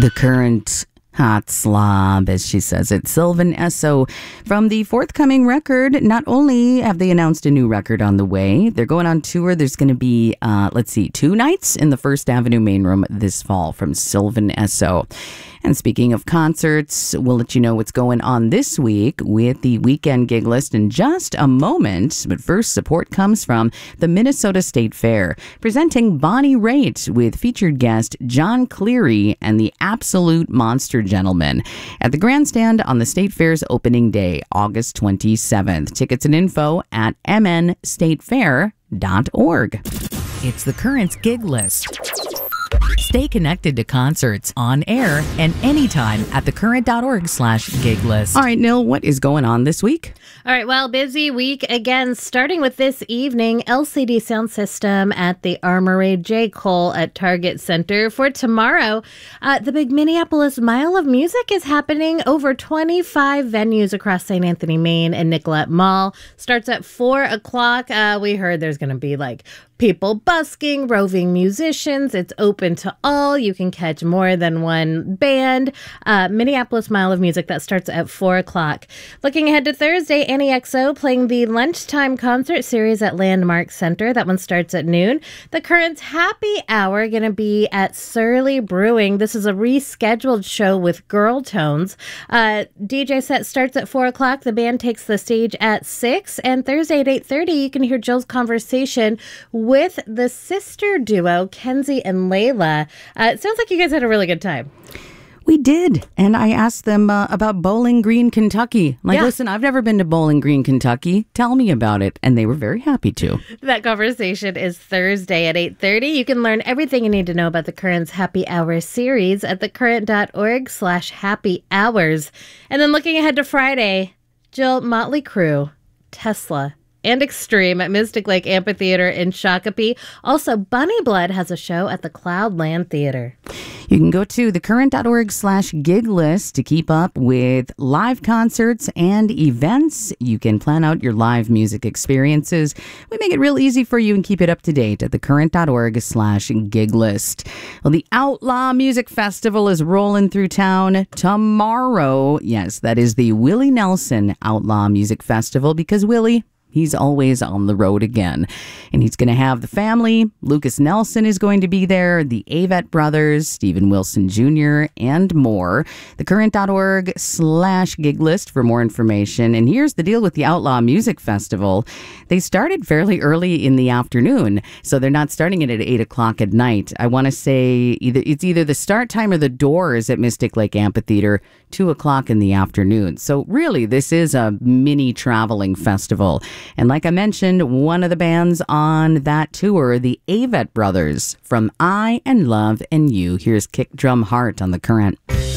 The current hot slob, as she says it, Sylvan Esso. From the forthcoming record, not only have they announced a new record on the way, they're going on tour. There's going to be, 2 nights in the First Avenue Main Room this fall from Sylvan Esso. And speaking of concerts, we'll let you know what's going on this week with the weekend gig list in just a moment. But first, support comes from the Minnesota State Fair, presenting Bonnie Raitt with featured guest John Cleary and the Absolute Monster Gentlemen at the Grandstand on the State Fair's opening day, August 27th. Tickets and info at mnstatefair.org. It's the Currents gig list. Stay connected to concerts on air and anytime at thecurrent.org/gig list. All right, Nil, what is going on this week? All right, well, busy week again, starting with this evening, LCD Sound System at the Armory, J. Cole at Target Center. For tomorrow, the big Minneapolis Mile of Music is happening over 25 venues across St. Anthony, Maine and Nicollet Mall. Starts at 4 o'clock. We heard there's going to be people busking, roving musicians. It's open to all. You can catch more than one band. Minneapolis Mile of Music, that starts at 4 o'clock. Looking ahead to Thursday, Annie XO playing the lunchtime concert series at Landmark Center. That one starts at noon. The Currents Happy Hour going to be at Surly Brewing. This is a rescheduled show with Girl Tones. DJ set starts at 4 o'clock. The band takes the stage at 6. And Thursday at 8:30, you can hear Jill's conversation with the sister duo, Kenzie and Layla. It sounds like you guys had a really good time. We did. And I asked them about Bowling Green, Kentucky. Listen, I've never been to Bowling Green, Kentucky. Tell me about it. And they were very happy to. That conversation is Thursday at 8:30. You can learn everything you need to know about the Currents Happy Hour series at thecurrent.org/happy hours. And then looking ahead to Friday, Jill, Motley Crue, Tesla, and Extreme at Mystic Lake Amphitheater in Shakopee. Also, Bunny Blood has a show at the Cloudland Theater. You can go to thecurrent.org/gig list to keep up with live concerts and events. You can plan out your live music experiences. We make it real easy for you and keep it up to date at thecurrent.org/gig list. Well, the Outlaw Music Festival is rolling through town tomorrow. Yes, that is the Willie Nelson Outlaw Music Festival, because Willie, he's always on the road again. And he's going to have the family. Lucas Nelson is going to be there, the Avett Brothers, Stephen Wilson Jr., and more. Thecurrent.org/gig list for more information. And here's the deal with the Outlaw Music Festival. They started fairly early in the afternoon, so they're not starting it at 8 o'clock at night. I want to say it's either the start time or the doors at Mystic Lake Amphitheater, 2 o'clock in the afternoon. So really, this is a mini traveling festival. And like I mentioned, one of the bands on that tour, the Avett Brothers, from I and Love and You. Here's Kick Drum Heart on The Current.